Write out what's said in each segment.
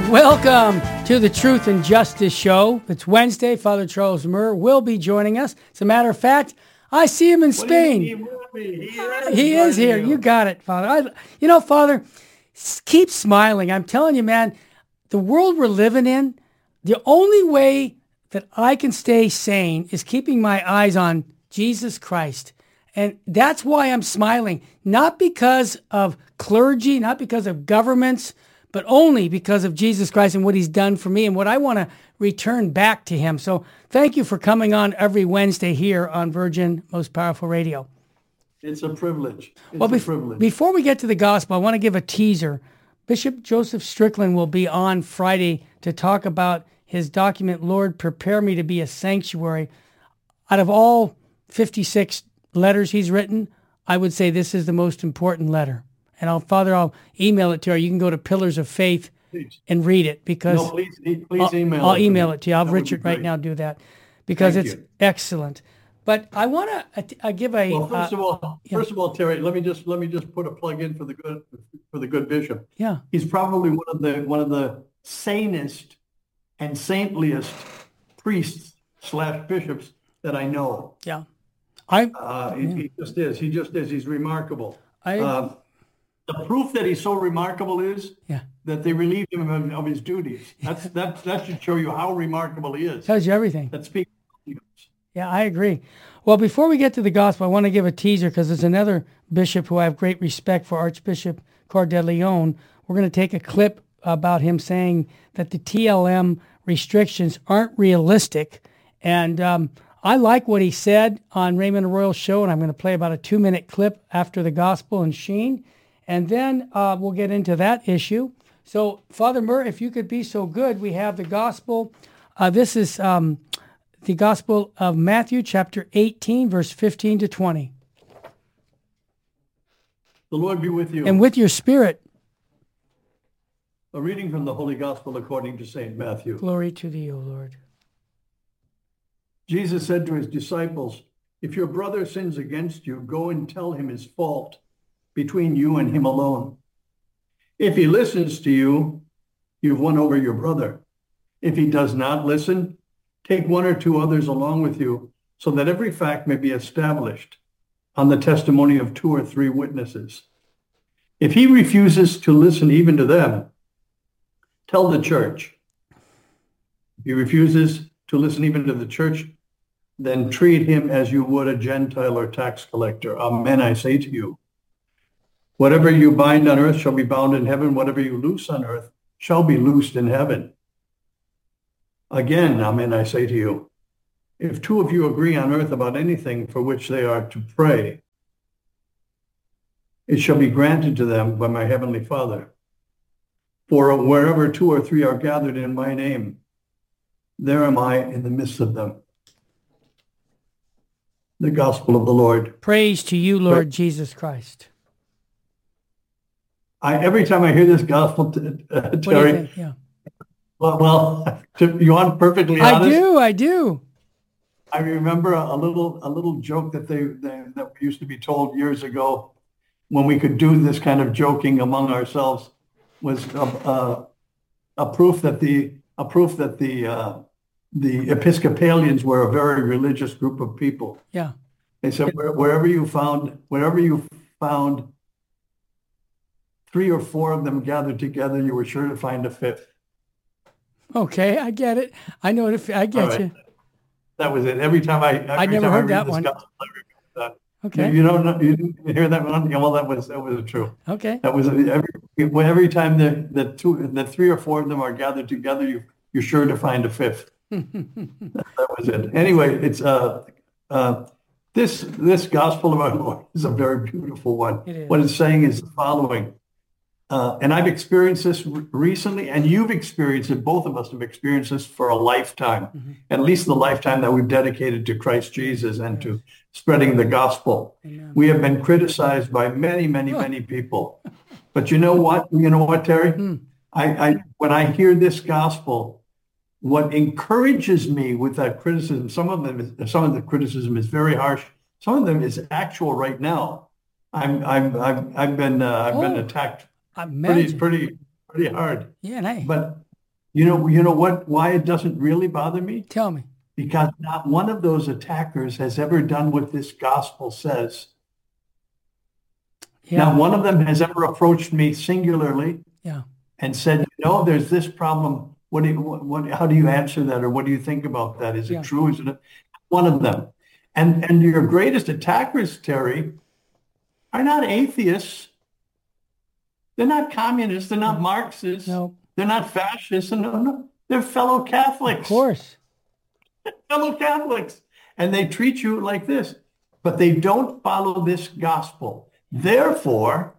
Welcome to the Truth and Justice Show. It's Wednesday. Father Charles Murr will be joining us. As a matter of fact, I see him in Spain. He is here. You got it, Father. Father, keep smiling. I'm telling you, man, the world we're living in, the only way that I can stay sane is keeping my eyes on Jesus Christ. And that's why I'm smiling. Not because of clergy, not because of governments, but only because of Jesus Christ and what he's done for me and what I want to return back to him. So thank you for coming on every Wednesday here on Virgin Most Powerful Radio. It's a privilege. Privilege. Before we get to the gospel, I want to give a teaser. Bishop Joseph Strickland will be on Friday to talk about his document, Lord, Prepare Me to Be a Sanctuary. Out of all 56 letters he's written, I would say this is the most important letter. And I'll email it to you. You can go to Pillars of Faith and read it because please email I'll email it to you. I'll have Richard right now do that because it's excellent. But I want to give a. Well, first of all, Terry, let me just put a plug in for the good bishop. Yeah, he's probably one of the sanest and saintliest priests / bishops that I know. Yeah, he just is. He just is. He's remarkable. The proof that he's so remarkable is that they relieved him of his duties. That should show you how remarkable he is. Tells you everything. That speaks. Yeah, I agree. Well, before we get to the gospel, I want to give a teaser because there's another bishop who I have great respect for, Archbishop Cordeleone. We're going to take a clip about him saying that the TLM restrictions aren't realistic. And I like what he said on Raymond Arroyo's show, and I'm going to play about a 2-minute clip after the gospel and Sheen. And then we'll get into that issue. So, Father Murr, if you could be so good, we have the gospel. This is the gospel of Matthew, chapter 18, verse 15 to 20. The Lord be with you. And with your spirit. A reading from the Holy Gospel according to St. Matthew. Glory to thee, O Lord. Jesus said to his disciples, "If your brother sins against you, go and tell him his fault between you and him alone. If he listens to you, you've won over your brother. If he does not listen, take 1 or 2 others along with you, so that every fact may be established on the testimony of 2 or 3 witnesses. If he refuses to listen even to them, tell the church. If he refuses to listen even to the church, then treat him as you would a Gentile or tax collector. Amen, I say to you. Whatever you bind on earth shall be bound in heaven. Whatever you loose on earth shall be loosed in heaven. Again, amen, I say to you, if 2 of you agree on earth about anything for which they are to pray, it shall be granted to them by my heavenly Father. For wherever 2 or 3 are gathered in my name, there am I in the midst of them." The gospel of the Lord. Praise to you, Lord Jesus Christ. Every time I hear this gospel, Terry, yeah. Well, you want perfectly honest? I do. I remember a little joke that used to be told years ago when we could do this kind of joking among ourselves was a proof that the Episcopalians were a very religious group of people. Yeah. They said wherever you found 3 or 4 of them gathered together, you were sure to find a 5th. Okay, I get it. I know it. I get you. That was it. Every time I never heard that one. Gospel, I remember that. Okay. You didn't hear that one? Yeah, well, that was true. Okay. That was every time the 3 or 4 of them are gathered together, you're sure to find a 5th. That was it. Anyway, it's this gospel of our Lord is a very beautiful one. It is. What it's saying is the following. And I've experienced this recently, and you've experienced it. Both of us have experienced this for a lifetime, at least the lifetime that we've dedicated to Christ Jesus and to spreading the gospel. Amen. We have been criticized by many people. But you know what? You know what, Terry? When I hear this gospel, what encourages me with that criticism, some of the criticism is very harsh. Some of them is actual right now. I've been attacked pretty hard. Yeah, But You know what? Why it doesn't really bother me? Tell me. Because not one of those attackers has ever done what this gospel says. Yeah. Not one of them has ever approached me singularly Yeah. and said, there's this problem. How do you answer that? Or what do you think about that? Is it true? Is it one of them? And your greatest attackers, Terry, are not atheists. They're not communists. They're not Marxists. No. They're not fascists. No. They're fellow Catholics. Of course. Fellow Catholics. And they treat you like this. But they don't follow this gospel. Therefore,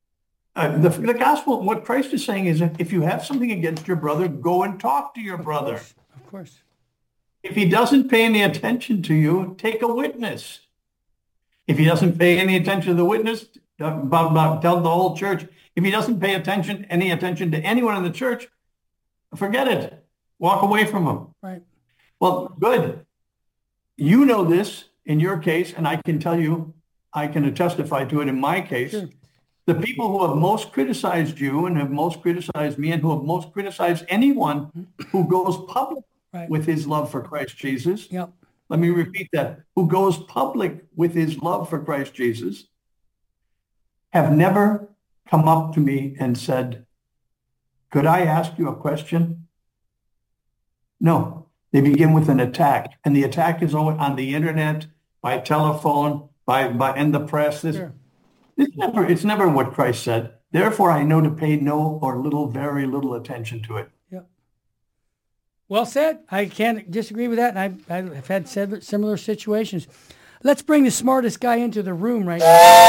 the gospel, what Christ is saying is, if you have something against your brother, go and talk to your brother. Of course. If he doesn't pay any attention to you, take a witness. If he doesn't pay any attention to the witness, tell the whole church. If he doesn't pay any attention to anyone in the church, forget it. Walk away from him. Right. Well, good. You know this in your case, and I can tell you, I can testify to it in my case. Sure. The people who have most criticized you and have most criticized me and who have most criticized anyone who goes public with his love for Christ Jesus. Yep. Let me repeat that. Who goes public with his love for Christ Jesus have never come up to me and said, could I ask you a question? No. They begin with an attack. And the attack is on the internet, by telephone, by in the press. It's never what Christ said. Therefore, I know to pay no or very little attention to it. Yep. Well said. I can't disagree with that. And I've had similar situations. Let's bring the smartest guy into the room right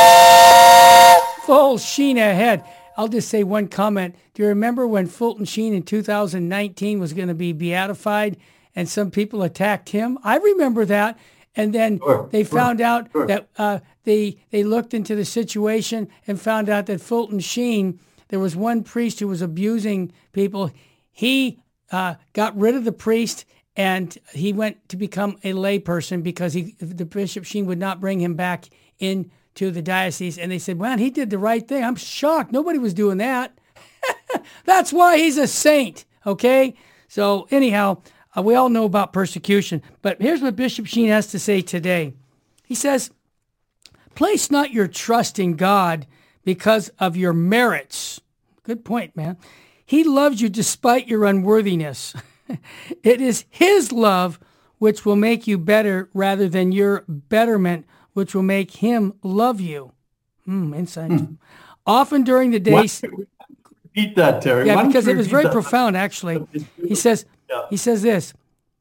now. Full Sheen ahead. I'll just say one comment. Do you remember when Fulton Sheen in 2019 was going to be beatified and some people attacked him? I remember that. And then they found out that they looked into the situation and found out that Fulton Sheen, there was one priest who was abusing people. He got rid of the priest and he went to become a layperson because the Bishop Sheen would not bring him back into the diocese. And they said, well, he did the right thing. I'm shocked. Nobody was doing that. That's why he's a saint. Okay. So anyhow, we all know about persecution, but here's what Bishop Sheen has to say today. He says, place not your trust in God because of your merits. Good point, man. He loves you despite your unworthiness. It is his love which will make you better rather than your betterment, which will make him love you. Insight. Often during the day... Repeat that, Terry. Yeah, because it was very profound, actually. He says this,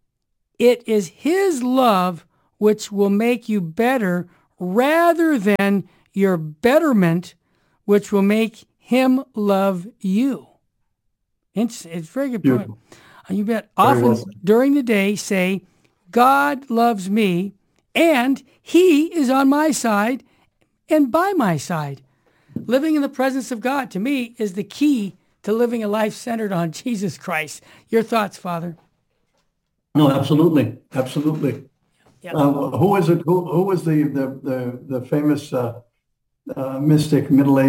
it is his love which will make you better rather than your betterment, which will make him love you. It's a very good point. You bet. Often during the day say, God loves me and he is on my side and by my side. Living in the presence of God, to me, is the key to living a life centered on Jesus Christ. Your thoughts, Father? No, absolutely. Absolutely. Yeah. Who was it? Who was the famous mystic, Middle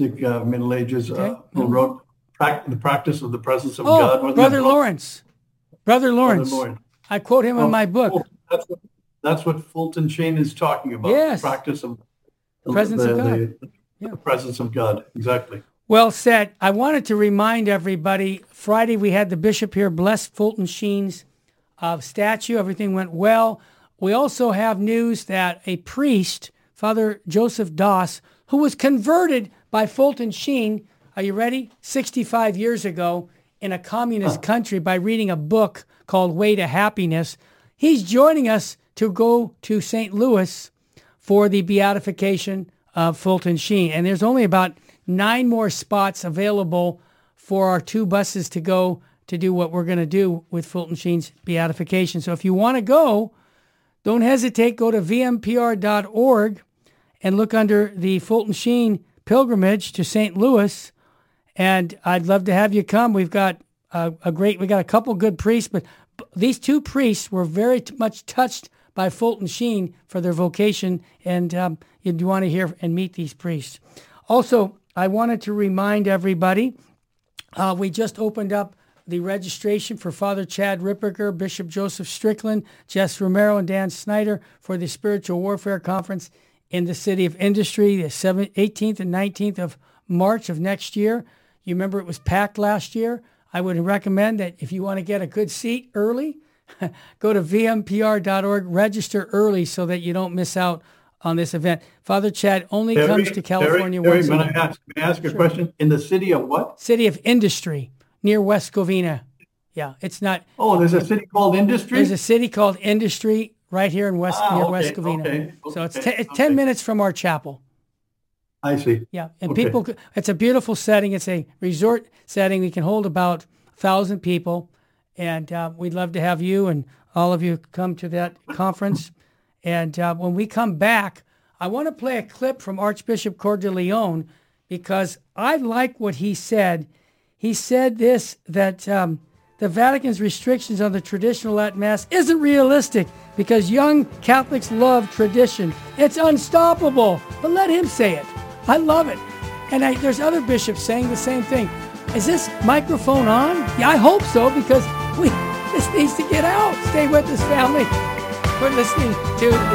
Ages, who wrote The Practice of the Presence of God? Brother Lawrence. Brother Lawrence. I quote him in my book. That's what Fulton Sheen is talking about. Yes. The practice of the presence of God. The presence of God. Exactly. Well said. I wanted to remind everybody, Friday we had the bishop here bless Fulton Sheen's statue. Everything went well. We also have news that a priest, Father Joseph Doss, who was converted by Fulton Sheen, are you ready? 65 years ago in a communist country by reading a book called Way to Happiness. He's joining us to go to St. Louis for the beatification of Fulton Sheen. And there's only about 9 more spots available for our 2 buses to go to do what we're going to do with Fulton Sheen's beatification. So if you want to go, don't hesitate. Go to vmpr.org and look under the Fulton Sheen pilgrimage to St. Louis. And I'd love to have you come. We've got we got a couple good priests, but these 2 priests were very much touched by Fulton Sheen for their vocation, and you want to hear and meet these priests. Also, I wanted to remind everybody, we just opened up the registration for Father Chad Ripperger, Bishop Joseph Strickland, Jess Romero, and Dan Snyder for the Spiritual Warfare Conference in the City of Industry, the 18th and 19th of March of next year. You remember it was packed last year. I would recommend that if you want to get a good seat early, go to vmpr.org, register early so that you don't miss out on this event. Father Chad only comes to California once a year. May I ask a question? In the city of what? City of Industry, near West Covina. Yeah, it's not. Oh, there's a city called Industry? There's a city called Industry right here in near West Covina. Okay, so it's 10 minutes from our chapel. I see. Yeah, and people, it's a beautiful setting. It's a resort setting. We can hold about 1,000 people, and we'd love to have you and all of you come to that conference. And when we come back, I want to play a clip from Archbishop Cordileone because I like what he said. He said this, that the Vatican's restrictions on the traditional Latin Mass isn't realistic because young Catholics love tradition. It's unstoppable. But let him say it. I love it. And there's other bishops saying the same thing. Is this microphone on? Yeah, I hope so because this needs to get out. Stay with us, family. We're listening to the